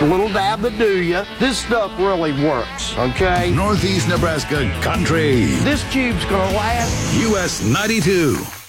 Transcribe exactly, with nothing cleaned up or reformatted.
a little dab to do ya. This stuff really works, okay? Northeast Nebraska Country. This cube's gonna last. U S ninety-two.